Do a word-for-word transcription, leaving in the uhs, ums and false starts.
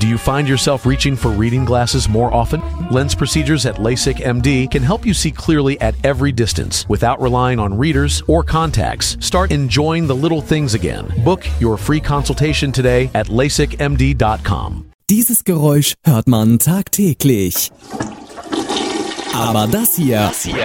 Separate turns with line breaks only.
Do you find yourself reaching for reading glasses more often? Lens Procedures at LASIK M D can help you see clearly at every distance without relying on readers or contacts. Start enjoying the little things again. Book your free consultation today at lasik m d dot com.
Dieses Geräusch hört man tagtäglich. Aber das hier